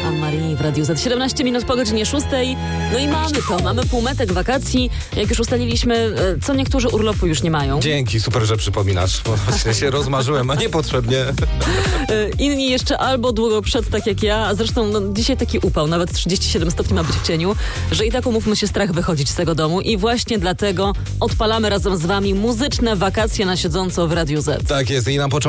Anne-Marie w Radiu Z. 17 minut po godzinie 6. No i mamy półmetek wakacji. Jak już ustaliliśmy, co niektórzy urlopu już nie mają. Dzięki, super, że przypominasz. Bo właśnie się rozmarzyłem, a niepotrzebnie. Inni jeszcze albo długo przed, tak jak ja, a zresztą dzisiaj taki upał, nawet 37 stopni ma być w cieniu, że i tak umówmy się, strach wychodzić z tego domu i właśnie dlatego odpalamy razem z wami muzyczne wakacje na siedząco w Radiu Z. Tak jest i na początku